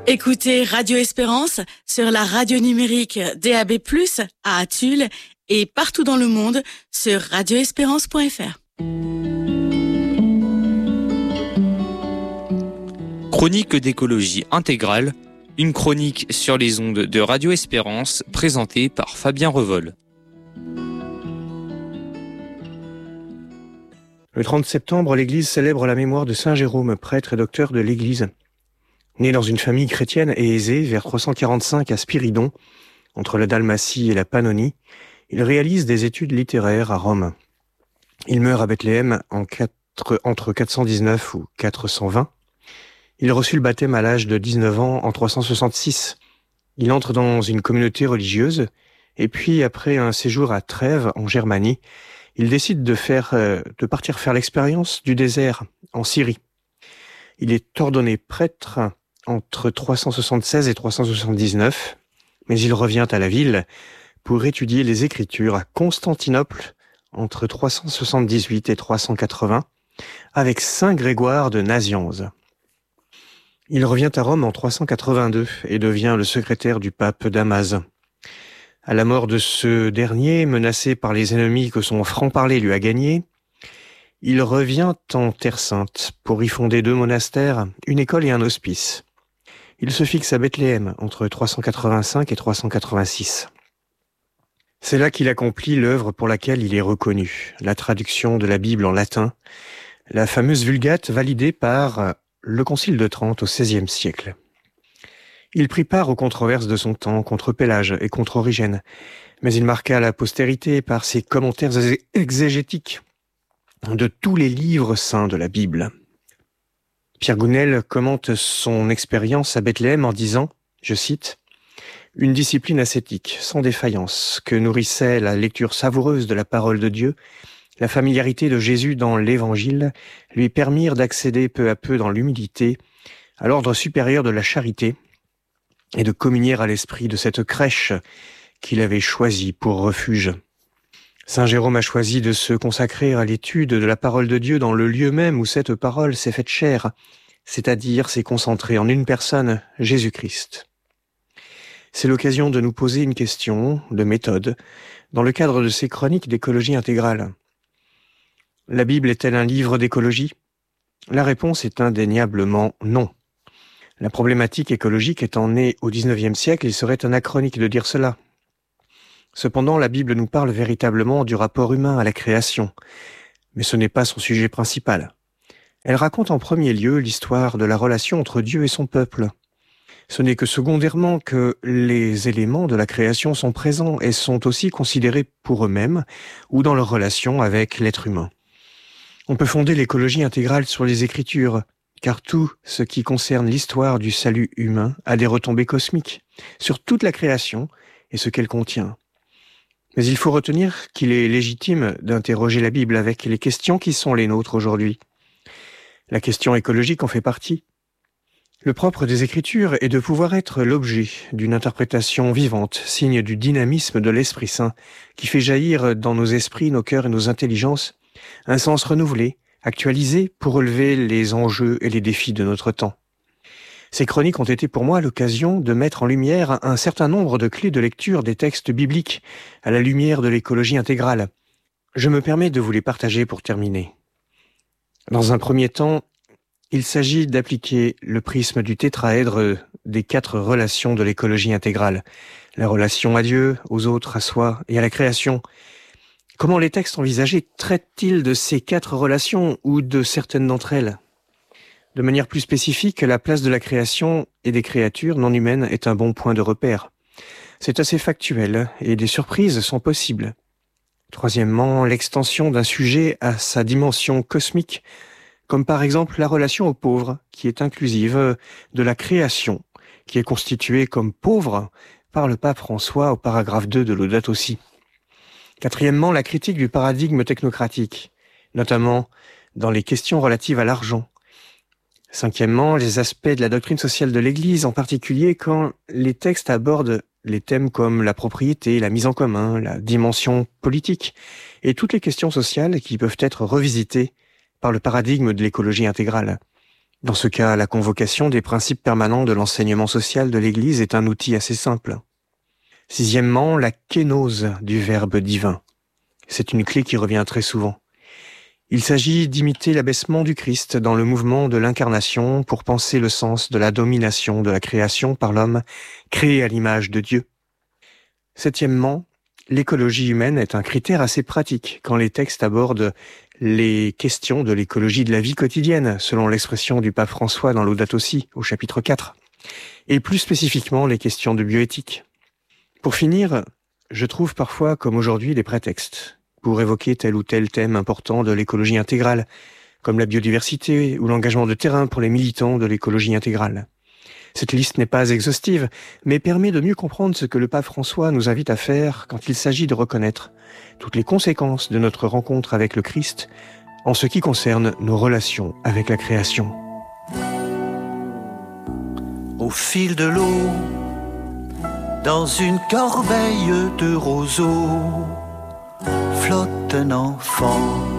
Écoutez Radio Espérance sur la radio numérique DAB+, à Tulle et partout dans le monde sur radioespérance.fr. Chronique d'écologie intégrale, une chronique sur les ondes de Radio Espérance présentée par Fabien Revol. Le 30 septembre, l'Église célèbre la mémoire de Saint Jérôme, prêtre et docteur de l'Église. Né dans une famille chrétienne et aisée vers 345 à Spiridon, entre la Dalmatie et la Pannonie, il réalise des études littéraires à Rome. Il meurt à Bethléem entre 419 ou 420. Il reçut le baptême à l'âge de 19 ans en 366. Il entre dans une communauté religieuse et puis, après un séjour à Trèves, en Germanie, il décide de partir faire l'expérience du désert en Syrie. Il est ordonné prêtre entre 376 et 379, mais il revient à la ville pour étudier les Écritures à Constantinople entre 378 et 380 avec Saint Grégoire de Nazianze. Il revient à Rome en 382 et devient le secrétaire du pape Damaze. À la mort de ce dernier, menacé par les ennemis que son franc-parler lui a gagnés, il revient en Terre Sainte pour y fonder 2 monastères, une école et un hospice. Il se fixe à Bethléem entre 385 et 386. C'est là qu'il accomplit l'œuvre pour laquelle il est reconnu, la traduction de la Bible en latin, la fameuse Vulgate validée par le Concile de Trente au XVIe siècle. Il prit part aux controverses de son temps contre Pélage et contre Origène, mais il marqua la postérité par ses commentaires exégétiques de tous les livres saints de la Bible. Pierre Gounel commente son expérience à Bethléem en disant, je cite, « Une discipline ascétique, sans défaillance, que nourrissait la lecture savoureuse de la parole de Dieu, la familiarité de Jésus dans l'Évangile, lui permirent d'accéder peu à peu dans l'humilité à l'ordre supérieur de la charité et de communier à l'esprit de cette crèche qu'il avait choisie pour refuge. » Saint Jérôme a choisi de se consacrer à l'étude de la parole de Dieu dans le lieu même où cette parole s'est faite chair, c'est-à-dire s'est concentrée en une personne, Jésus-Christ. C'est l'occasion de nous poser une question de méthode dans le cadre de ces chroniques d'écologie intégrale. La Bible est-elle un livre d'écologie ? La réponse est indéniablement non. La problématique écologique étant née au XIXe siècle, il serait anachronique de dire cela. Cependant, la Bible nous parle véritablement du rapport humain à la création, mais ce n'est pas son sujet principal. Elle raconte en premier lieu l'histoire de la relation entre Dieu et son peuple. Ce n'est que secondairement que les éléments de la création sont présents et sont aussi considérés pour eux-mêmes ou dans leur relation avec l'être humain. On peut fonder l'écologie intégrale sur les Écritures, car tout ce qui concerne l'histoire du salut humain a des retombées cosmiques sur toute la création et ce qu'elle contient. Mais il faut retenir qu'il est légitime d'interroger la Bible avec les questions qui sont les nôtres aujourd'hui. La question écologique en fait partie. Le propre des Écritures est de pouvoir être l'objet d'une interprétation vivante, signe du dynamisme de l'Esprit Saint, qui fait jaillir dans nos esprits, nos cœurs et nos intelligences un sens renouvelé, actualisé pour relever les enjeux et les défis de notre temps. Ces chroniques ont été pour moi l'occasion de mettre en lumière un certain nombre de clés de lecture des textes bibliques à la lumière de l'écologie intégrale. Je me permets de vous les partager pour terminer. Dans un premier temps, il s'agit d'appliquer le prisme du tétraèdre des 4 relations de l'écologie intégrale. La relation à Dieu, aux autres, à soi et à la création. Comment les textes envisagés traitent-ils de ces 4 relations ou de certaines d'entre elles ? De manière plus spécifique, la place de la création et des créatures non humaines est un bon point de repère. C'est assez factuel et des surprises sont possibles. Troisièmement, l'extension d'un sujet à sa dimension cosmique, comme par exemple la relation aux pauvres, qui est inclusive de la création, qui est constituée comme pauvre par le pape François au paragraphe 2 de Laudato Si. Quatrièmement, la critique du paradigme technocratique, notamment dans les questions relatives à l'argent. Cinquièmement, les aspects de la doctrine sociale de l'Église, en particulier quand les textes abordent les thèmes comme la propriété, la mise en commun, la dimension politique, et toutes les questions sociales qui peuvent être revisitées par le paradigme de l'écologie intégrale. Dans ce cas, la convocation des principes permanents de l'enseignement social de l'Église est un outil assez simple. Sixièmement, la kénose du Verbe divin. C'est une clé qui revient très souvent. Il s'agit d'imiter l'abaissement du Christ dans le mouvement de l'incarnation pour penser le sens de la domination de la création par l'homme créé à l'image de Dieu. Septièmement, l'écologie humaine est un critère assez pratique quand les textes abordent les questions de l'écologie de la vie quotidienne, selon l'expression du pape François dans Laudato Si, au chapitre 4, et plus spécifiquement les questions de bioéthique. Pour finir, je trouve parfois, comme aujourd'hui, des prétextes pour évoquer tel ou tel thème important de l'écologie intégrale, comme la biodiversité ou l'engagement de terrain pour les militants de l'écologie intégrale. Cette liste n'est pas exhaustive, mais permet de mieux comprendre ce que le pape François nous invite à faire quand il s'agit de reconnaître toutes les conséquences de notre rencontre avec le Christ en ce qui concerne nos relations avec la création. Au fil de l'eau, dans une corbeille de roseaux, flotte un enfant